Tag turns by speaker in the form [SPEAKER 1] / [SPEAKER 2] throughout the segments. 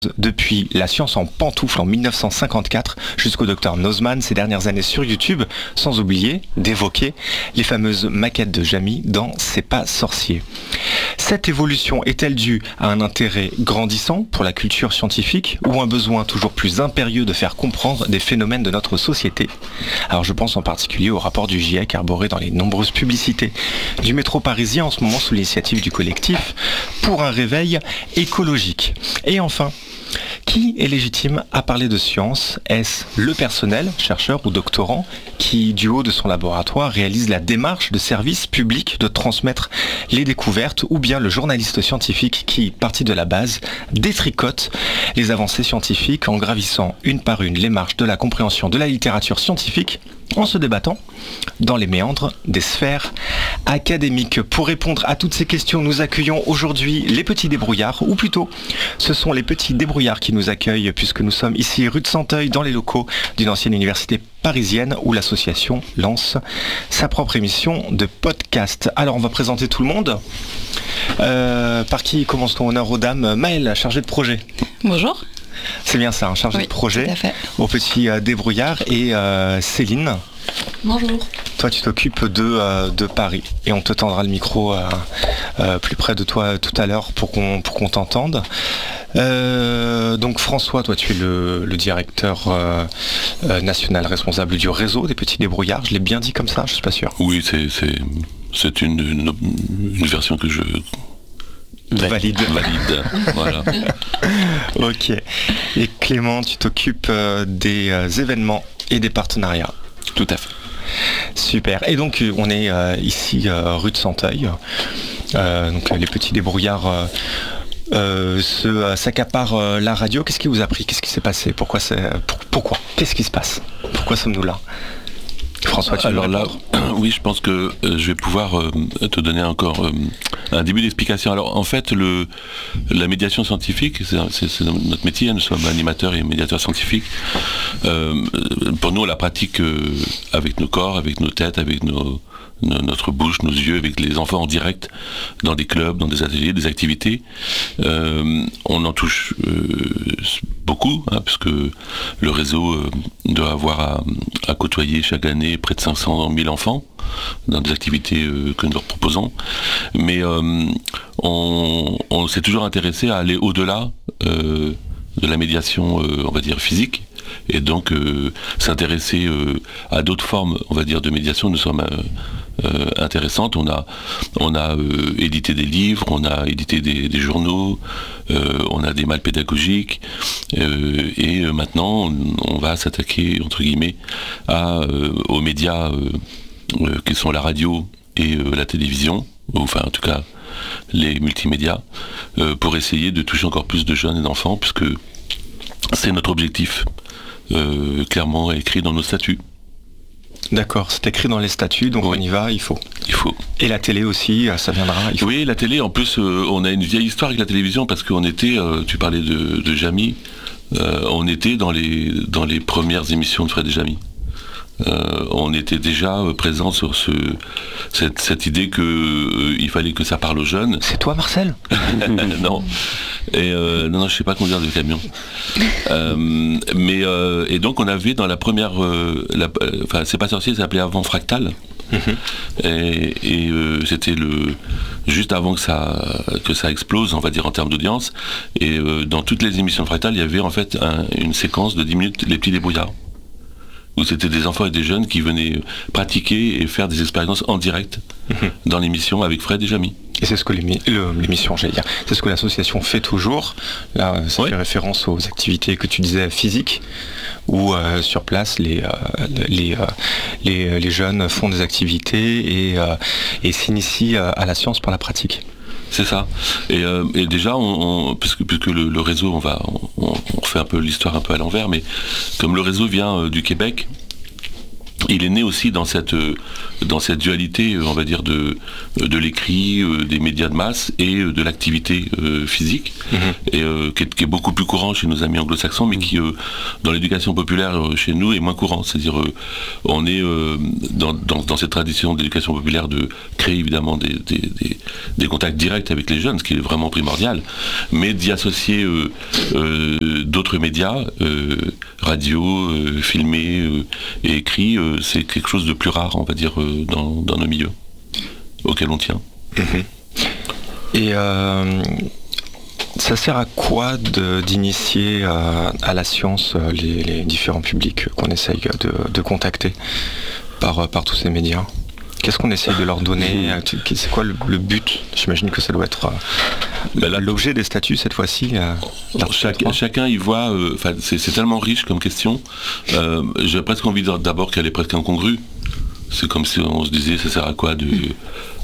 [SPEAKER 1] Depuis La science en pantoufle en 1954 jusqu'au docteur Nozman ces dernières années sur YouTube, sans oublier d'évoquer les fameuses maquettes de Jamy dans C'est pas sorcier. Cette évolution est-elle due à un intérêt grandissant pour la culture scientifique ou un besoin toujours plus impérieux de faire comprendre des phénomènes de notre société? Alors je pense en particulier au rapport du GIEC arboré dans les nombreuses publicités du métro parisien en ce moment sous l'initiative du collectif pour un réveil écologique. Et enfin, qui est légitime à parler de science? Est-ce le personnel, chercheur ou doctorant, qui, du haut de son laboratoire, réalise la démarche de service public de transmettre les découvertes, ou bien le journaliste scientifique qui, parti de la base, détricote les avancées scientifiques en gravissant une par une les marches de la compréhension de la littérature scientifique, en se débattant dans les méandres des sphères académiques. Pour répondre à toutes ces questions, nous accueillons aujourd'hui les petits débrouillards, ou plutôt, ce sont les petits débrouillards qui nous accueillent, puisque nous sommes ici rue de Santeuil, dans les locaux d'une ancienne université parisienne, où l'association lance sa propre émission de podcast. Alors, on va présenter tout le monde. Par qui commence-t-on? Honneur aux dames. Maëlle, chargée de projet.
[SPEAKER 2] Bonjour.
[SPEAKER 1] C'est bien ça, chargé de projet, au petit débrouillard, et Céline.
[SPEAKER 3] Bonjour.
[SPEAKER 1] Toi, tu t'occupes de Paris, et on te tendra le micro plus près de toi tout à l'heure pour qu'on t'entende. Donc François, toi tu es le directeur national responsable du réseau des petits débrouillards. Je l'ai bien dit comme ça, je suis pas sûr.
[SPEAKER 4] Oui, c'est une version que je...
[SPEAKER 1] Valide.
[SPEAKER 4] Voilà.
[SPEAKER 1] Ok. Et Clément, tu t'occupes des événements et des partenariats.
[SPEAKER 4] Tout à fait.
[SPEAKER 1] Super. Et donc on est ici rue de Santeuil. Donc les petits débrouillards s'accaparent la radio. Qu'est-ce qui vous a pris? Qu'est-ce qui s'est passé? Pourquoi? Qu'est-ce qui se passe? Pourquoi sommes-nous là? François, tu
[SPEAKER 4] alors là, oui, je pense que je vais pouvoir te donner encore un début d'explication. Alors en fait, la médiation scientifique, c'est notre métier, nous sommes animateurs et médiateurs scientifiques. Pour nous, on la pratique avec nos corps, avec nos têtes, avec notre bouche, nos yeux, avec les enfants en direct, dans des clubs, dans des ateliers, des activités. On en touche beaucoup, puisque le réseau doit avoir à côtoyer chaque année près de 500 000 enfants dans des activités que nous leur proposons. Mais on s'est toujours intéressé à aller au-delà de la médiation, on va dire, physique, et donc s'intéresser à d'autres formes, on va dire, de médiation. Nous sommes intéressantes. On a édité des livres, on a édité des journaux, on a des malles pédagogiques, et maintenant on va s'attaquer, entre guillemets, aux médias qui sont la radio et la télévision, enfin en tout cas les multimédias, pour essayer de toucher encore plus de jeunes et d'enfants, puisque c'est notre objectif, clairement écrit dans nos statuts.
[SPEAKER 1] D'accord, c'est écrit dans les statuts, donc oui. On y va, il faut. Et la télé aussi, ça viendra, il faut.
[SPEAKER 4] Oui, la télé, en plus, on a une vieille histoire avec la télévision, parce qu'on était, tu parlais de Jamy, on était dans les premières émissions de Fred et Jamy. On était déjà présent sur cette idée qu'il fallait que ça parle aux jeunes.
[SPEAKER 1] C'est toi, Marcel?
[SPEAKER 4] Non. Et non, je sais pas conduire de camion. Et donc on avait dans la première, C'est pas sorcier, ça s'appelait avant Fractal. Et c'était juste avant que ça explose, on va dire, en termes d'audience. Et dans toutes les émissions de Fractal, il y avait en fait une séquence de 10 minutes, les petits débrouillards, où c'était des enfants et des jeunes qui venaient pratiquer et faire des expériences en direct dans l'émission avec Fred et Jamy.
[SPEAKER 1] Et c'est ce que l'émission, j'allais dire, c'est ce que l'association fait toujours. Là, ça fait référence aux activités que tu disais physiques, où sur place, les jeunes font des activités et s'initient à la science par la pratique.
[SPEAKER 4] C'est ça. Et déjà, puisque le réseau, on fait un peu l'histoire un peu à l'envers, mais comme le réseau vient du Québec, il est né aussi dans cette dualité, on va dire, de l'écrit, des médias de masse et de l'activité physique, et qui est beaucoup plus courant chez nos amis anglo-saxons, mais qui, dans l'éducation populaire chez nous, est moins courant. C'est-à-dire, on est dans cette tradition d'éducation populaire de créer évidemment des contacts directs avec les jeunes, ce qui est vraiment primordial, mais d'y associer d'autres médias, radio, filmé et écrit, c'est quelque chose de plus rare, on va dire, dans nos milieux auxquels on tient.
[SPEAKER 1] Et ça sert à quoi d'initier à la science les différents publics qu'on essaye de contacter par tous ces médias? Qu'est-ce qu'on essaye de leur donner? C'est quoi le but? J'imagine que ça doit être l'objet des statuts cette fois-ci.
[SPEAKER 4] Chacun y voit, c'est tellement riche comme question. J'ai presque envie d'abord qu'elle est presque incongrue. C'est comme si on se disait, ça sert à quoi d'aller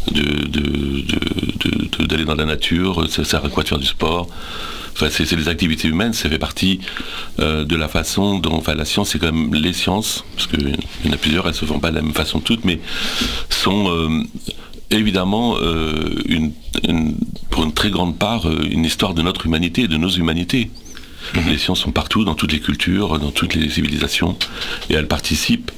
[SPEAKER 4] dans la nature, ça sert à quoi de faire du sport? Enfin, c'est les activités humaines, ça fait partie de la façon dont, la science, c'est quand même les sciences, parce qu'il y en a plusieurs, elles ne se font pas de la même façon toutes, mais sont évidemment, pour une très grande part, une histoire de notre humanité, de nos humanités. Les sciences sont partout, dans toutes les cultures, dans toutes les civilisations, et elles participent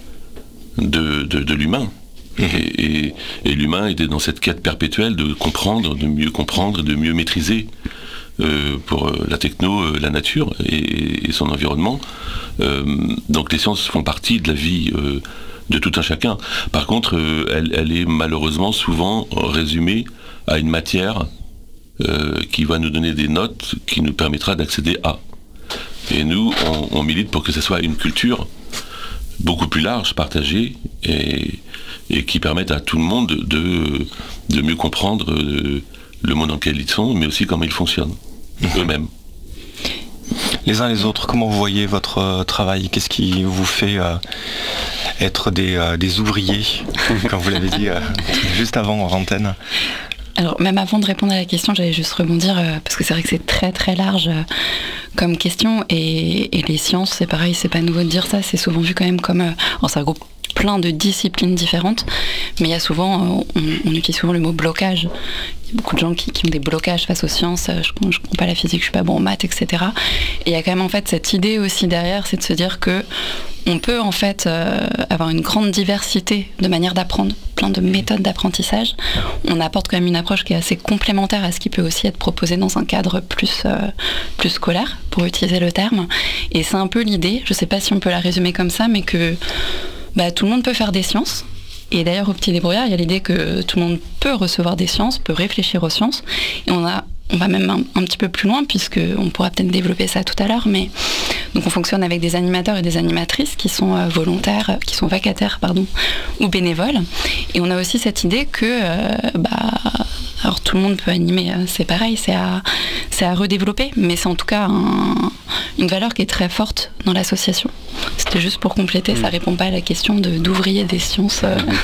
[SPEAKER 4] de l'humain. Et l'humain était dans cette quête perpétuelle de comprendre, de mieux maîtriser pour la techno, la nature et son environnement. Donc les sciences font partie de la vie de tout un chacun. Par contre, elle est malheureusement souvent résumée à une matière qui va nous donner des notes qui nous permettra d'accéder à. Et nous, on milite pour que ce soit une culture beaucoup plus large, partagée, et qui permette à tout le monde de mieux comprendre le monde dans lequel ils sont, mais aussi comment ils fonctionnent, eux-mêmes.
[SPEAKER 1] Les uns les autres, comment vous voyez votre travail? Qu'est-ce qui vous fait être des ouvriers, comme vous l'avez dit juste avant en antenne?
[SPEAKER 2] Alors, même avant de répondre à la question, j'allais juste rebondir, parce que c'est vrai que c'est très très large comme question, et les sciences, c'est pareil, c'est pas nouveau de dire ça, c'est souvent vu quand même comme... alors ça regroupe plein de disciplines différentes, mais il y a souvent, on utilise souvent le mot blocage. Il y a beaucoup de gens qui ont des blocages face aux sciences, je comprends pas la physique, je suis pas bon en maths, etc. Et il y a quand même en fait cette idée aussi derrière, c'est de se dire que on peut en fait avoir une grande diversité de manières d'apprendre, plein de méthodes d'apprentissage. On apporte quand même une approche qui est assez complémentaire à ce qui peut aussi être proposé dans un cadre plus scolaire, pour utiliser le terme. Et c'est un peu l'idée, je sais pas si on peut la résumer comme ça, mais que tout le monde peut faire des sciences. Et d'ailleurs, au Petit Débrouillard, il y a l'idée que tout le monde peut recevoir des sciences, peut réfléchir aux sciences. Et on va même un petit peu plus loin, puisqu'on pourra peut-être développer ça tout à l'heure, mais donc on fonctionne avec des animateurs et des animatrices qui sont volontaires, qui sont vacataires, ou bénévoles. Et on a aussi cette idée que alors tout le monde peut animer, c'est pareil, c'est à redévelopper, mais c'est en tout cas une valeur qui est très forte dans l'association. C'était juste pour compléter, ça répond pas à la question d'ouvrier des sciences.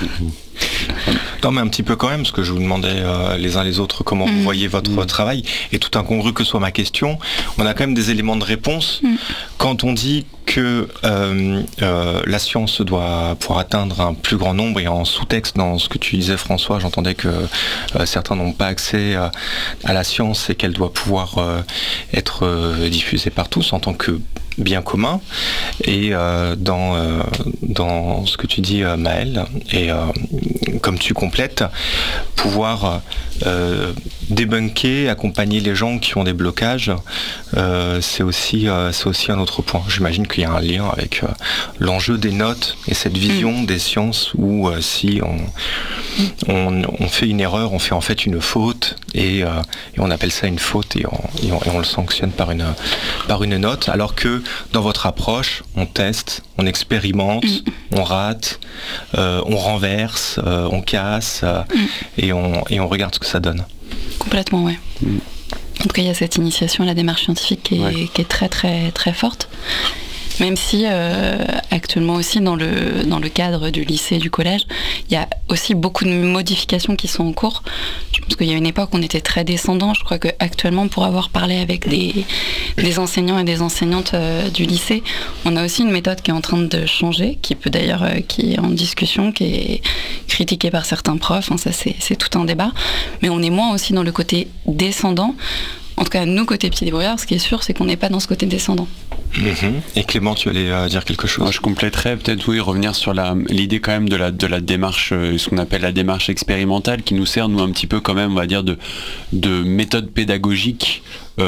[SPEAKER 1] Non, mais un petit peu quand même, parce que je vous demandais les uns les autres comment vous voyez votre travail, et tout incongru que soit ma question, on a quand même des éléments de réponse. Quand on dit que la science doit pouvoir atteindre un plus grand nombre, et en sous-texte dans ce que tu disais François, j'entendais que certains n'ont pas accès à la science et qu'elle doit pouvoir être diffusée par tous en tant que bien commun. Et dans ce que tu dis Maëlle, et comme tu complètes, pouvoir débunker, accompagner les gens qui ont des blocages, c'est aussi un autre point. J'imagine qu'il y a un lien avec l'enjeu des notes et cette vision des sciences où si on fait une erreur, on fait en fait une faute, et on appelle ça une faute, et on le sanctionne par une note, alors que dans votre approche, on teste, on expérimente, on rate, on renverse, on casse, et on regarde ce que ça donne.
[SPEAKER 2] Complètement, ouais. En tout cas, il y a cette initiation à la démarche scientifique qui est très très très forte. Même si actuellement aussi dans le cadre du lycée, du collège, il y a aussi beaucoup de modifications qui sont en cours. Je parce qu'il y a une époque où on était très descendant. Je crois qu'actuellement, pour avoir parlé avec des enseignants et des enseignantes du lycée, on a aussi une méthode qui est en train de changer, qui peut d'ailleurs, qui est en discussion, qui est critiquée par certains profs, ça c'est tout un débat, mais on est moins aussi dans le côté descendant. En tout cas, nous, côté Pieds Débrouillards, ce qui est sûr, c'est qu'on n'est pas dans ce côté descendant.
[SPEAKER 1] Et Clément, tu allais dire quelque chose?
[SPEAKER 3] Moi, je compléterais peut-être, revenir sur l'idée quand même de la démarche, ce qu'on appelle la démarche expérimentale, qui nous sert, nous, un petit peu quand même, on va dire, de méthode pédagogique,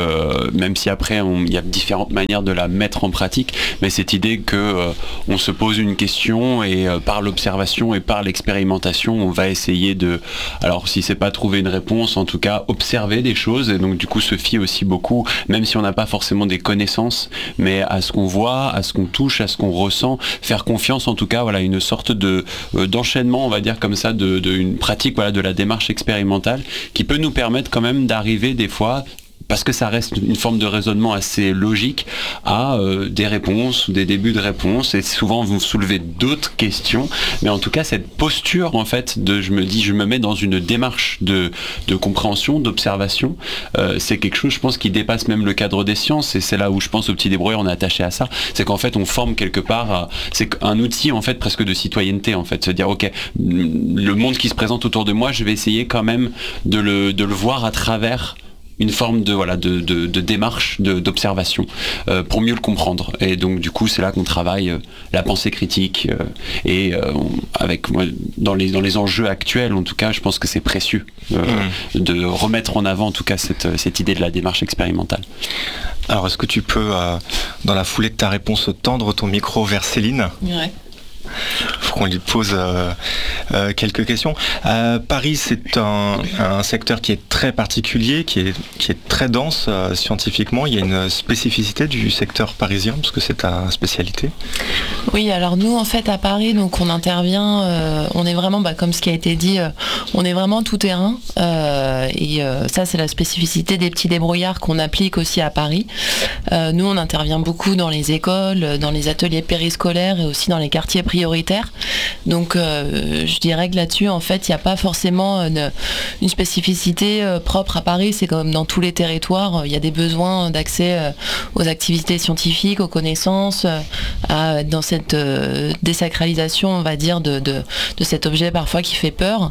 [SPEAKER 3] même si après, il y a différentes manières de la mettre en pratique, mais cette idée que on se pose une question et par l'observation et par l'expérimentation, on va essayer alors si c'est pas trouver une réponse, en tout cas observer des choses, et donc du coup se fier aussi beaucoup, même si on n'a pas forcément des connaissances, mais à ce qu'on voit, à ce qu'on touche, à ce qu'on ressent, faire confiance en tout cas, une sorte d'enchaînement, on va dire comme ça, une pratique de la démarche expérimentale qui peut nous permettre quand même d'arriver des fois, parce que ça reste une forme de raisonnement assez logique, à des réponses ou des débuts de réponses, et souvent vous soulevez d'autres questions, mais en tout cas cette posture en fait je me mets dans une démarche de compréhension, d'observation, c'est quelque chose je pense qui dépasse même le cadre des sciences, et c'est là où je pense aux Petits Débrouillards on est attaché à ça, c'est qu'en fait on forme quelque part, c'est un outil en fait presque de citoyenneté en fait, se dire ok, le monde qui se présente autour de moi, je vais essayer quand même de le voir à travers une forme de démarche, d'observation, pour mieux le comprendre. Et donc du coup c'est là qu'on travaille la pensée critique, et avec moi dans les enjeux actuels en tout cas, je pense que c'est précieux de remettre en avant en tout cas cette idée de la démarche expérimentale.
[SPEAKER 1] Alors est-ce que tu peux dans la foulée de ta réponse tendre ton micro vers Céline?
[SPEAKER 2] Ouais.
[SPEAKER 1] Faut qu'on lui pose quelques questions. Paris, c'est un secteur qui est très particulier, qui est très dense scientifiquement. Il y a une spécificité du secteur parisien, parce que c'est ta spécialité.
[SPEAKER 5] Oui, alors nous, en fait, à Paris, donc on intervient, on est vraiment, comme ce qui a été dit, on est vraiment tout terrain. Et ça, c'est la spécificité des Petits Débrouillards qu'on applique aussi à Paris. Nous, on intervient beaucoup dans les écoles, dans les ateliers périscolaires et aussi dans les quartiers prioritaires. Donc je dirais que là-dessus en fait il n'y a pas forcément une spécificité propre à Paris, c'est comme dans tous les territoires, il y a des besoins d'accès aux activités scientifiques, aux connaissances, dans cette désacralisation on va dire de cet objet parfois qui fait peur,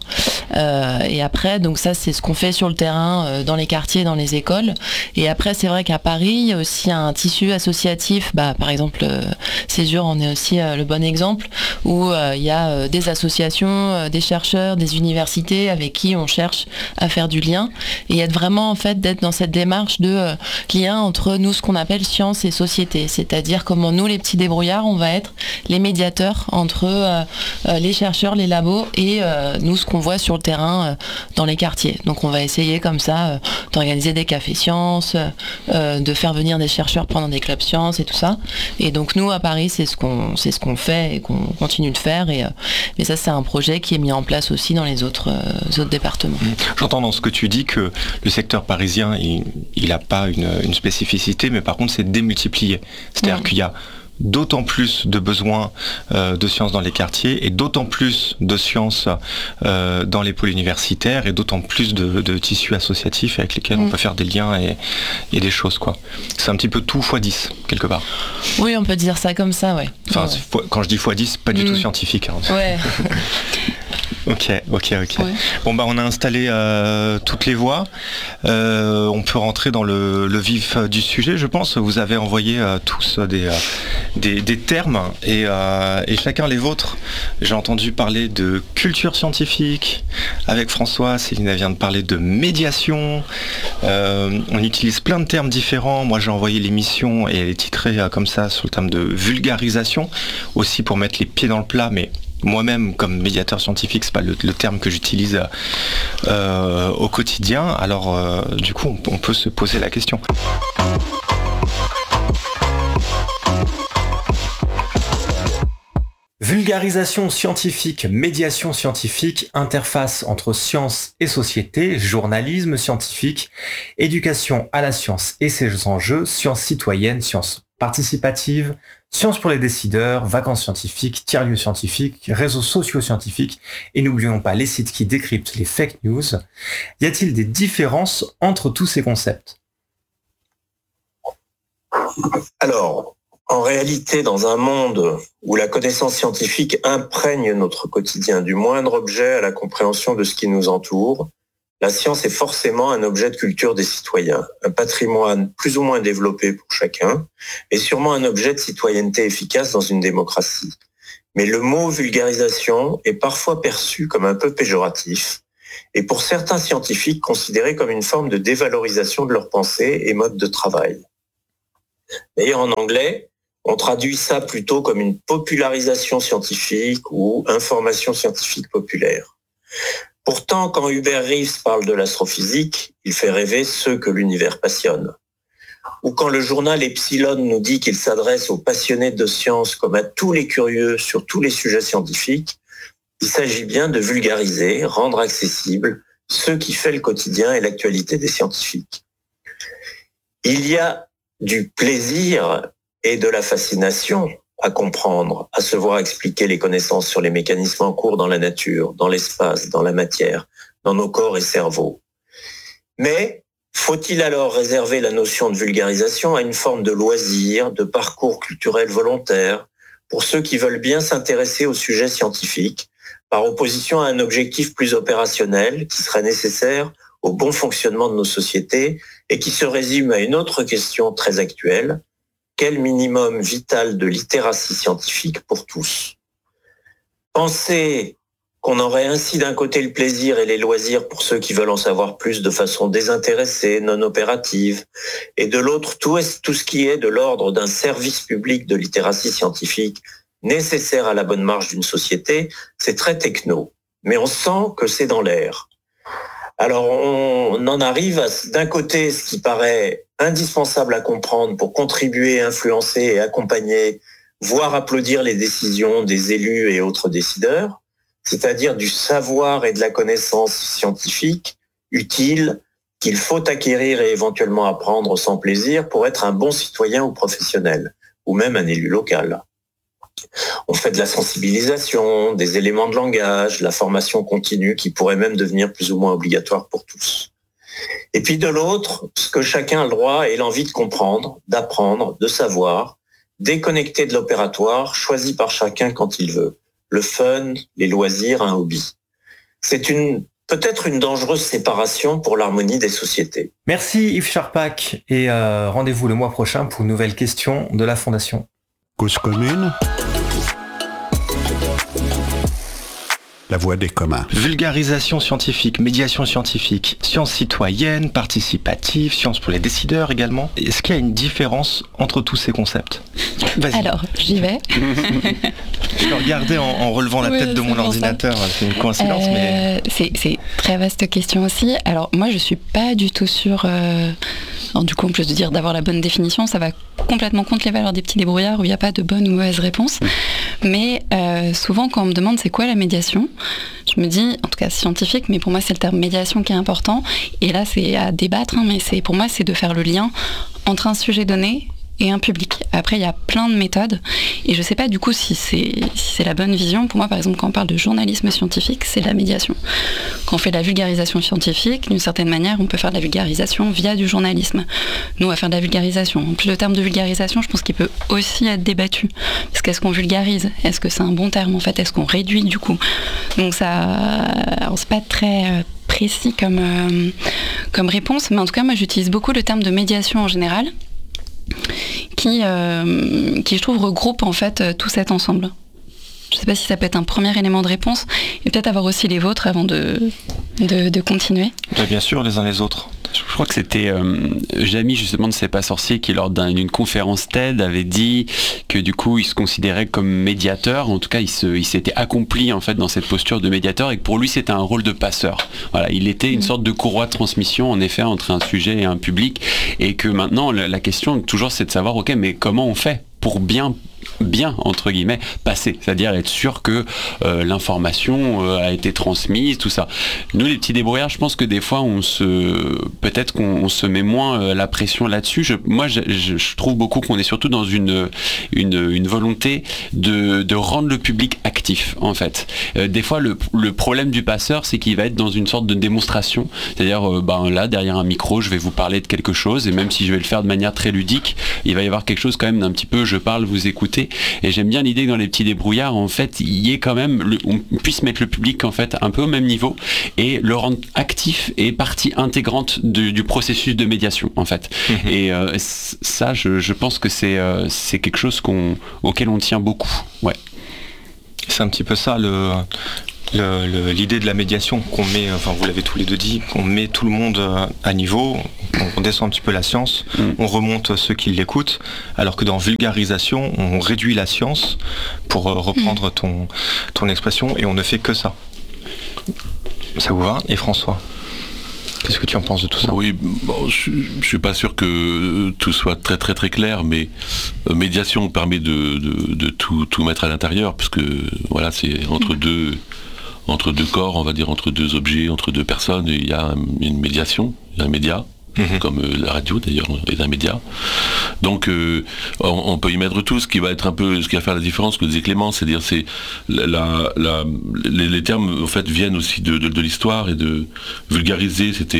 [SPEAKER 5] et après donc ça c'est ce qu'on fait sur le terrain dans les quartiers, dans les écoles, et après c'est vrai qu'à Paris il y a aussi un tissu associatif, par exemple Césure en est aussi le bon exemple, où il y a des associations, des chercheurs, des universités avec qui on cherche à faire du lien, et être vraiment en fait d'être dans cette démarche de lien entre nous, ce qu'on appelle science et société, c'est-à-dire comment nous les Petits Débrouillards on va être les médiateurs entre les chercheurs, les labos et nous ce qu'on voit sur le terrain dans les quartiers. Donc on va essayer comme ça d'organiser des cafés sciences, de faire venir des chercheurs pendant des clubs sciences et tout ça, et donc nous à Paris c'est ce qu'on fait et qu'on continue de faire, mais ça c'est un projet qui est mis en place aussi dans les autres départements.
[SPEAKER 1] J'entends dans ce que tu dis que le secteur parisien il n'a pas une spécificité, mais par contre c'est démultiplié, c'est-à-dire qu'il y a d'autant plus de besoins de sciences dans les quartiers, et d'autant plus de sciences dans les pôles universitaires, et d'autant plus de tissus associatifs avec lesquels on peut faire des liens et des choses quoi. C'est un petit peu tout x10 quelque part.
[SPEAKER 5] Oui, on peut dire ça comme ça, ouais.
[SPEAKER 1] Enfin, ouais. Quand je dis x10, pas du tout scientifique. Hein.
[SPEAKER 5] Ouais.
[SPEAKER 1] Ok. Ouais. Bon on a installé toutes les voix. On peut rentrer dans le vif du sujet, je pense. Vous avez envoyé tous des termes et chacun les vôtres. J'ai entendu parler de culture scientifique avec François. Céline vient de parler de médiation. On utilise plein de termes différents. Moi j'ai envoyé l'émission et elle est titrée comme ça sur le terme de vulgarisation, aussi pour mettre les pieds dans le plat, mais moi-même, comme médiateur scientifique, c'est pas le terme que j'utilise au quotidien. Alors, du coup, on peut se poser la question. Vulgarisation scientifique, médiation scientifique, interface entre science et société, journalisme scientifique, éducation à la science et ses enjeux, science citoyenne, science participative,
[SPEAKER 6] Science pour les décideurs, vacances scientifiques, tiers-lieux scientifiques, réseaux sociaux scientifiques, et n'oublions pas les sites qui décryptent les fake news. Y a-t-il des différences entre tous ces concepts ?
[SPEAKER 7] Alors, en réalité, dans un monde où la connaissance scientifique imprègne notre quotidien, du moindre objet à la compréhension de ce qui nous entoure, la science est forcément un objet de culture des citoyens, un patrimoine plus ou moins développé pour chacun, et sûrement un objet de citoyenneté efficace dans une démocratie. Mais le mot vulgarisation est parfois perçu comme un peu péjoratif, et pour certains scientifiques considéré comme une forme de dévalorisation de leur pensée et mode de travail. D'ailleurs, en anglais, on traduit ça plutôt comme une popularisation scientifique ou information scientifique populaire. Pourtant, quand Hubert Reeves parle de l'astrophysique, il fait rêver ceux que l'univers passionne. Ou quand le journal Epsilon nous dit qu'il s'adresse aux passionnés de sciences comme à tous les curieux sur tous les sujets scientifiques, il s'agit bien de vulgariser, rendre accessible ce qui fait le quotidien et l'actualité des scientifiques. Il y a du plaisir et de la fascination à comprendre, à se voir expliquer les connaissances sur les mécanismes en cours dans la nature, dans l'espace, dans la matière, dans nos corps et cerveaux. Mais faut-il alors réserver la notion de vulgarisation à une forme de loisir, de parcours culturel volontaire, pour ceux qui veulent bien s'intéresser au sujet scientifique, par opposition à un objectif plus opérationnel qui serait nécessaire au bon fonctionnement de nos sociétés et qui se résume à une autre question très actuelle: quel minimum vital de littératie scientifique pour tous? Penser qu'on aurait ainsi d'un côté le plaisir et les loisirs pour ceux qui veulent en savoir plus de façon désintéressée, non opérative, et de l'autre tout ce qui est de l'ordre d'un service public de littératie scientifique nécessaire à la bonne marche d'une société, c'est très techno. Mais on sent que c'est dans l'air. Alors on en arrive à, d'un côté, ce qui paraît indispensable à comprendre pour contribuer, influencer et accompagner, voire applaudir les décisions des élus et autres décideurs, c'est-à-dire du savoir et de la connaissance scientifique utile qu'il faut acquérir et éventuellement apprendre sans plaisir pour être un bon citoyen ou professionnel, ou même un élu local. On fait de la sensibilisation, des éléments de langage, de la formation continue qui pourrait même devenir plus ou moins obligatoire pour tous. Et puis de l'autre, ce que chacun a le droit et l'envie de comprendre, d'apprendre, de savoir, déconnecté de l'opératoire, choisi par chacun quand il veut. Le fun, les loisirs, un hobby. C'est peut-être une dangereuse séparation pour l'harmonie des sociétés.
[SPEAKER 6] Merci Yves Charpak et rendez-vous le mois prochain pour une nouvelle question de la Fondation.
[SPEAKER 8] Cause commune. La voix des communs.
[SPEAKER 1] Vulgarisation scientifique, médiation scientifique, science citoyenne, participative, science pour les décideurs également. Est-ce qu'il y a une différence entre tous ces concepts ? Vas-y.
[SPEAKER 2] Alors, j'y vais.
[SPEAKER 1] Je peux regarder en relevant la tête de mon ordinateur, c'est une coïncidence, mais...
[SPEAKER 2] C'est très vaste question aussi. Alors, moi, je suis pas du tout sûre... Alors, du coup, en plus de dire d'avoir la bonne définition, ça va complètement contre les valeurs des petits débrouillards où il n'y a pas de bonne ou mauvaise réponse. Mais souvent, quand on me demande c'est quoi la médiation, je me dis, en tout cas scientifique, mais pour moi c'est le terme médiation qui est important. Et là, c'est à débattre, mais pour moi, c'est de faire le lien entre un sujet donné et un public. Après, il y a plein de méthodes et je sais pas du coup si c'est la bonne vision. Pour moi, par exemple, quand on parle de journalisme scientifique, c'est la médiation. Quand on fait de la vulgarisation scientifique, d'une certaine manière, on peut faire de la vulgarisation via du journalisme. Nous, on va faire de la vulgarisation. En plus, le terme de vulgarisation, je pense qu'il peut aussi être débattu. Parce qu'est-ce qu'on vulgarise ? Est-ce que c'est un bon terme en fait ? Est-ce qu'on réduit du coup ? Donc ça, alors, c'est pas très précis comme réponse, mais en tout cas, moi, j'utilise beaucoup le terme de médiation en général. Qui je trouve regroupe en fait tout cet ensemble. Je ne sais pas si ça peut être un premier élément de réponse et peut-être avoir aussi les vôtres avant de continuer.
[SPEAKER 1] Bien sûr, les uns les autres.
[SPEAKER 3] Je crois que c'était Jamy justement de C'est pas sorcier qui lors d'une conférence TED avait dit que du coup il se considérait comme médiateur, en tout cas il s'était accompli en fait dans cette posture de médiateur et que pour lui c'était un rôle de passeur. Voilà, il était une sorte de courroie de transmission en effet entre un sujet et un public et que maintenant la question toujours c'est de savoir ok mais comment on fait pour bien bien, entre guillemets, passer, c'est-à-dire être sûr que l'information a été transmise, tout ça. Nous, les petits débrouillards, je pense que des fois, peut-être qu'on se met moins la pression là-dessus. Je trouve beaucoup qu'on est surtout dans une volonté de rendre le public actif, en fait. Des fois, le problème du passeur, c'est qu'il va être dans une sorte de démonstration, c'est-à-dire, là, derrière un micro, je vais vous parler de quelque chose, et même si je vais le faire de manière très ludique, il va y avoir quelque chose quand même d'un petit peu, je parle, vous écoutez. Et j'aime bien l'idée que dans les petits débrouillards, en fait, il y ait quand même, on puisse mettre le public en fait un peu au même niveau et le rendre actif et partie intégrante du processus de médiation en fait. Et ça, je pense que c'est quelque chose auquel on tient beaucoup. Ouais.
[SPEAKER 1] C'est un petit peu ça l'idée de la médiation qu'on met, enfin vous l'avez tous les deux dit, qu'on met tout le monde à niveau, on descend un petit peu la science, on remonte ceux qui l'écoutent, alors que dans vulgarisation, on réduit la science, pour reprendre ton expression, et on ne fait que ça. Ça vous va ? Et François ? Qu'est-ce que tu en penses de tout ça ?
[SPEAKER 4] Oui, je suis pas sûr que tout soit très très très clair, mais médiation permet de tout mettre à l'intérieur, parce que voilà, c'est entre deux corps, on va dire, entre deux objets, entre deux personnes, il y a une médiation, il y a un média, comme la radio d'ailleurs est un média. Donc on peut y mettre tout, ce qui va être un peu, ce qui va faire la différence, que disait Clément, c'est-à-dire les termes en fait viennent aussi de l'histoire, et de vulgariser, c'était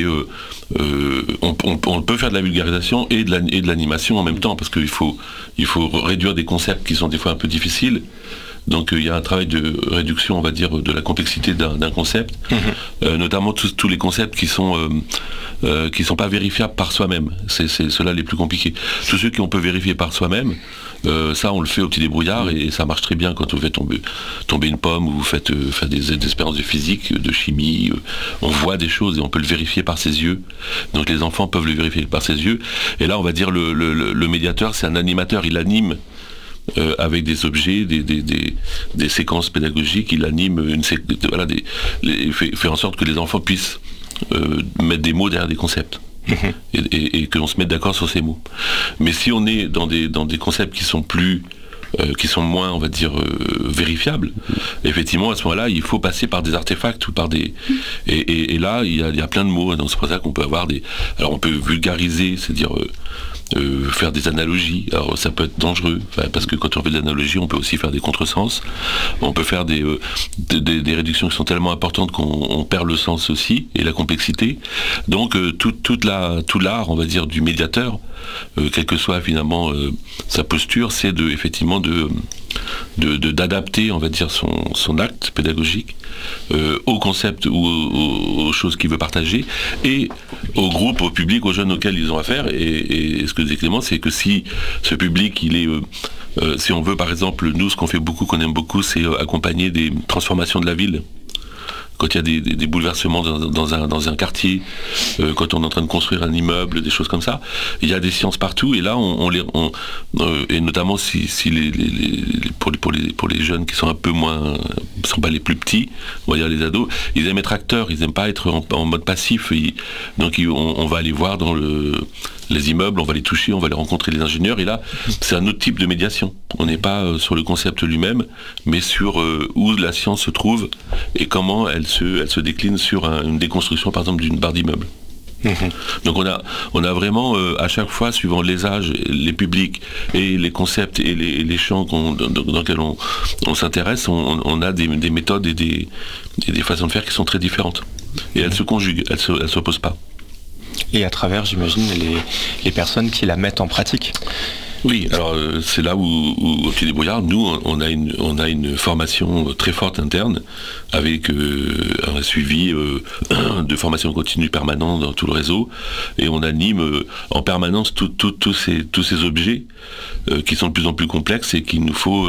[SPEAKER 4] on peut faire de la vulgarisation et de l'animation en même temps, parce qu'il faut réduire des concepts qui sont des fois un peu difficiles. Donc il y a un travail de réduction, on va dire, de la complexité d'un concept, notamment tous les concepts qui sont pas vérifiables par soi-même. C'est ceux-là les plus compliqués. Tous ceux qu'on peut vérifier par soi-même, ça on le fait au petit débrouillard, et ça marche très bien quand vous faites tomber une pomme, ou vous faites faire des expériences de physique, de chimie. On voit des choses et on peut le vérifier par ses yeux. Donc les enfants peuvent le vérifier par ses yeux. Et là on va dire le médiateur, c'est un animateur, il anime. Avec des objets, des séquences pédagogiques, il anime fait en sorte que les enfants puissent mettre des mots derrière des concepts, et que l'on se mette d'accord sur ces mots. Mais si on est dans des concepts qui sont moins, on va dire, vérifiables, effectivement, à ce moment-là, il faut passer par des artefacts ou par des... Et là, il y a plein de mots, donc c'est pour ça qu'on peut avoir Alors on peut vulgariser, c'est-à-dire... faire des analogies, alors ça peut être dangereux, parce que quand on fait de l'analogie, on peut aussi faire des contresens, on peut faire des réductions qui sont tellement importantes qu'on perd le sens aussi, et la complexité. Donc tout l'art, on va dire, du médiateur, quelle que soit finalement sa posture, c'est effectivement d'adapter, on va dire, son acte pédagogique au concept ou aux choses qu'il veut partager, et au groupe, au public, aux jeunes auxquels ils ont affaire. Et ce que disait Clément, c'est que si ce public, il est si on veut, par exemple, nous, ce qu'on fait beaucoup, qu'on aime beaucoup, c'est accompagner des transformations de la ville. Quand il y a des bouleversements dans un quartier, quand on est en train de construire un immeuble, des choses comme ça, il y a des sciences partout, et là et notamment pour les jeunes qui sont un peu moins, sont pas les plus petits, on va dire les ados, ils aiment être acteurs, ils n'aiment pas être en mode passif, donc on va aller voir dans les immeubles, on va les toucher, on va les rencontrer, les ingénieurs, et là c'est un autre type de médiation. On n'est pas sur le concept lui-même, mais sur où la science se trouve et comment elle se décline sur une déconstruction, par exemple, d'une barre d'immeuble. Donc on a vraiment à chaque fois, suivant les âges, les publics et les concepts et les champs dans lesquels on s'intéresse, on a des méthodes et des façons de faire qui sont très différentes. Et elles se conjuguent, elles s'opposent pas.
[SPEAKER 1] Et à travers, j'imagine, les personnes qui la mettent en pratique.
[SPEAKER 4] Oui, alors c'est là où au Petit Débrouillard, nous, on a une formation très forte interne, avec un suivi de formation continue permanente dans tout le réseau, et on anime en permanence tous ces objets qui sont de plus en plus complexes, et qu'il nous faut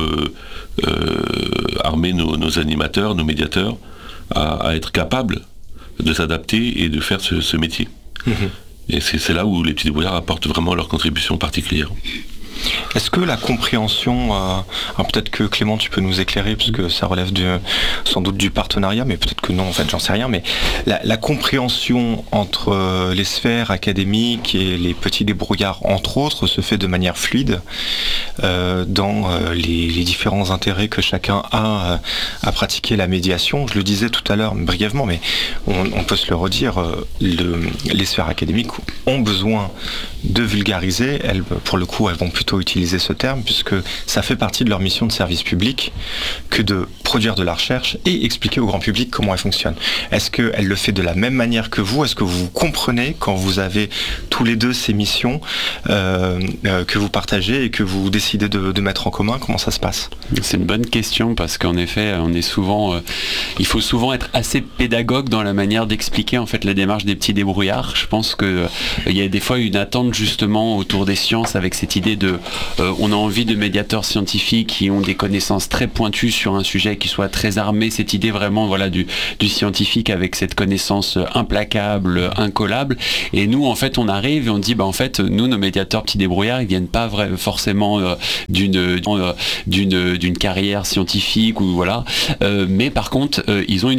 [SPEAKER 4] armer nos animateurs, nos médiateurs, à être capables de s'adapter et de faire ce métier. Et c'est là où les Petits Débrouillards apportent vraiment leur contribution particulière.
[SPEAKER 1] Est-ce que la compréhension, alors peut-être que Clément tu peux nous éclairer parce que ça relève sans doute du partenariat, mais peut-être que non, en fait j'en sais rien, mais la compréhension entre les sphères académiques et les petits débrouillards entre autres se fait de manière fluide dans les différents intérêts que chacun a à pratiquer la médiation. Je le disais tout à l'heure brièvement, mais on peut se le redire, les sphères académiques ont besoin de vulgariser. Elles, pour le coup, elles vont plutôt utiliser ce terme puisque ça fait partie de leur mission de service public que de produire de la recherche et expliquer au grand public comment elle fonctionne. Est-ce qu'elle le fait de la même manière que vous ? Est-ce que vous comprenez quand vous avez tous les deux ces missions que vous partagez et que vous décidez de mettre en commun ? Comment ça se passe ?
[SPEAKER 3] C'est une bonne question parce qu'en effet, il faut souvent être assez pédagogue dans la manière d'expliquer en fait la démarche des petits débrouillards. Je pense que il y a des fois une attente justement autour des sciences avec cette idée de on a envie de médiateurs scientifiques qui ont des connaissances très pointues sur un sujet, qui soient très armés, cette idée vraiment du scientifique avec cette connaissance implacable, incollable. Et nous en fait on arrive et on dit en fait nous nos médiateurs petits débrouillards ils viennent pas forcément d'une carrière scientifique ou voilà, mais par contre ils ont une